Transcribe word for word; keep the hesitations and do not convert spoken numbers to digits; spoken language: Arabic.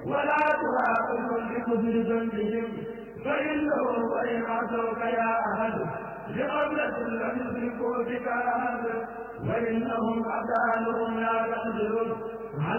ولا تراقبهم بكفر ذنبهم فإنه وإن عصوك يا أحد لقبلة لم يشركوا بك أحد وإنهم أبدانهم لا تقدر